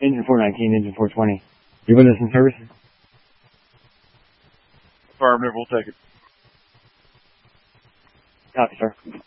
Engine 419, engine 420. You with us in service? Affirmative, we'll take it. Copy, sir.